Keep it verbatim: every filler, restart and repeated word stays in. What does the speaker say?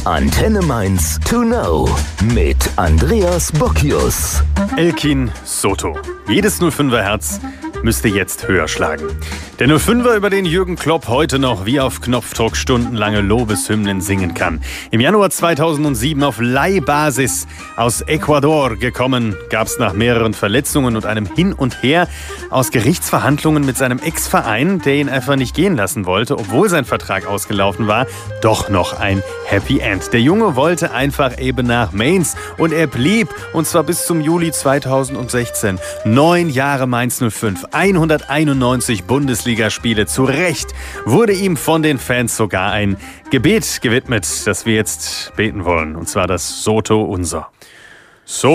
Antenne Mainz to know mit Andreas Bockius. Elkin Soto. Jedes null fünfer Herz müsste jetzt höher schlagen. Der null fünfer, über den Jürgen Klopp heute noch wie auf Knopfdruck stundenlange Lobeshymnen singen kann. Im Januar zweitausendsieben auf Leihbasis aus Ecuador gekommen, gab es nach mehreren Verletzungen und einem Hin und Her aus Gerichtsverhandlungen mit seinem Ex-Verein, der ihn einfach nicht gehen lassen wollte, obwohl sein Vertrag ausgelaufen war, doch noch ein Happy End. Der Junge wollte einfach eben nach Mainz und er blieb, und zwar bis zum Juli zweitausendsechzehn. Neun Jahre Mainz null fünf, hunderteinundneunzig Bundesligaspiele. Zu Recht wurde ihm von den Fans sogar ein Gebet gewidmet, das wir jetzt beten wollen, und zwar das Soto Unser. So